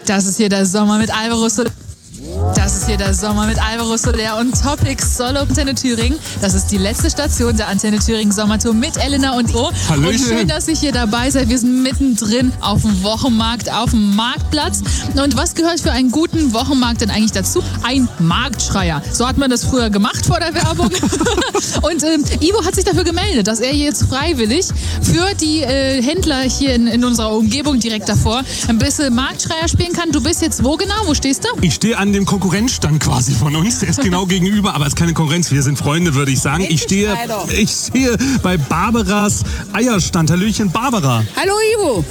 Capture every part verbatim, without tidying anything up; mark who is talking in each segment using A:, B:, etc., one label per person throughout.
A: Das ist hier der Sommer mit Alvaro Soler. Das ist hier der Sommer mit Alvaro Soler und Topic Solo Antenne Thüringen. Das ist die letzte Station der Antenne Thüringen Sommertour mit Elena und Ivo.
B: Hallöchen.
A: Und schön, dass ihr hier dabei seid. Wir sind mittendrin auf dem Wochenmarkt, auf dem Marktplatz. Und was gehört für einen guten Wochenmarkt denn eigentlich dazu? Ein Marktschreier. So hat man das früher gemacht vor der Werbung. Und ähm, Ivo hat sich dafür gemeldet, dass er jetzt freiwillig für die äh, Händler hier in, in unserer Umgebung direkt davor ein bisschen Marktschreier spielen kann. Du bist jetzt wo genau? Wo stehst du?
B: Ich stehe an dem Konkurrenzstand quasi von uns. Der ist genau gegenüber, aber es ist keine Konkurrenz. Wir sind Freunde, würde ich sagen. Ich stehe, ich stehe bei Barbaras Eierstand. Hallöchen, Barbara.
C: Hallo Ivo.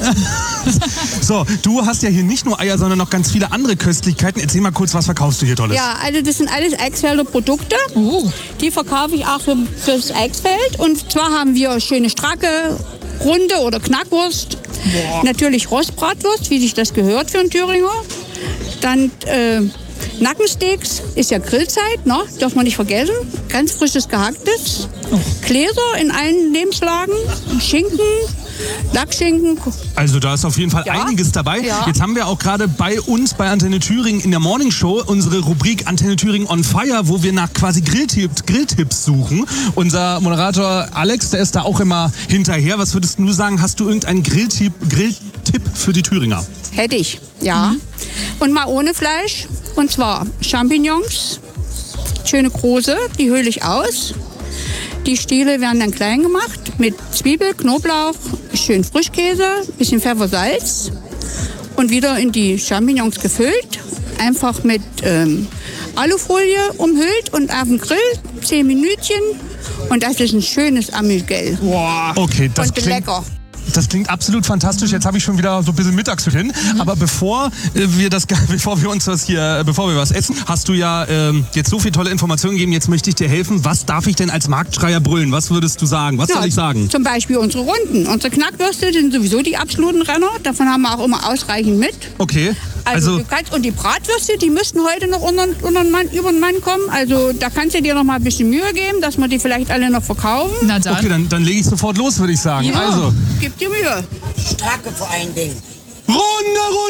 B: So, du hast ja hier nicht nur Eier, sondern noch ganz viele andere Köstlichkeiten. Erzähl mal kurz, was verkaufst du hier Tolles?
C: Ja, also das sind alles Eichsfelder Produkte.
A: Uh.
C: Die verkaufe ich auch für, fürs Eichsfeld. Und zwar haben wir schöne Stracke, Runde oder Knackwurst. Boah. Natürlich Rostbratwurst, wie sich das gehört für einen Thüringer. Dann äh, Nackensteaks, ist ja Grillzeit, ne? Darf man nicht vergessen. Ganz frisches Gehacktes. Gläser in allen Lebenslagen. Schinken, Lackschinken.
B: Also da ist auf jeden Fall
C: Ja.
B: einiges dabei.
C: Ja.
B: Jetzt haben wir auch gerade bei uns bei Antenne Thüringen in der Morning Show unsere Rubrik Antenne Thüringen on Fire, wo wir nach quasi Grilltipps, Grilltipps suchen. Unser Moderator Alex, der ist da auch immer hinterher. Was würdest du sagen, hast du irgendeinen Grilltipp, Grilltipp für die Thüringer?
C: Hätte ich, ja.
A: Mhm.
C: Und mal ohne Fleisch. Und zwar Champignons, schöne große, die höhle ich aus. Die Stiele werden dann klein gemacht mit Zwiebel, Knoblauch, schön Frischkäse, bisschen Pfeffer, Salz und wieder in die Champignons gefüllt. Einfach mit ähm, Alufolie umhüllt und auf dem Grill zehn Minütchen und das ist ein schönes Amügel.
B: Wow. Okay, das
C: Und
B: klingt...
C: lecker.
B: Das klingt absolut fantastisch. Jetzt habe ich schon wieder so ein bisschen Mittagshunger. Mhm. Aber bevor äh, wir das, bevor wir uns das hier, bevor wir was essen, hast du ja ähm, jetzt so viele tolle Informationen gegeben. Jetzt möchte ich dir helfen. Was darf ich denn als Marktschreier brüllen? Was würdest du sagen? Was
C: Ja,
B: soll ich sagen?
C: Zum Beispiel unsere Runden. Unsere Knackwürste sind sowieso die absoluten Renner. Davon haben wir auch immer ausreichend mit.
B: Okay.
C: Also,
B: Also,
C: du kannst, und die Bratwürste, die müssten heute noch unter, unter den Mann, über den Mann kommen. Also da kannst du dir noch mal ein bisschen Mühe geben, dass wir die vielleicht alle noch verkaufen.
A: Na dann.
B: okay, dann, dann lege ich sofort los, würde ich sagen.
A: Ja.
B: Also,
C: Gib dir Mühe.
D: Stracke vor allen Dingen.
B: Runde, Runde!